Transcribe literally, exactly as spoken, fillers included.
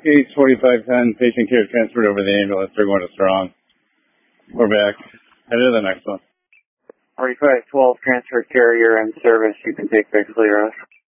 Case forty-five ten, patient care transferred over the ambulance. They're going to Strong. We're back. Head to the next one. forty-five twelve, transfer carrier in service. You can take Bixley Road.